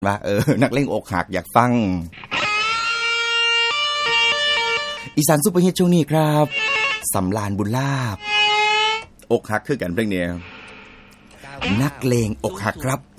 ว่านักเลงอกหักอยากฟังอีสานซุปเปอร์ฮิตช่วงนี้ครับสำราญบุญลาบอกหักคือกันเพลงนี้นักเลงอกหักครับ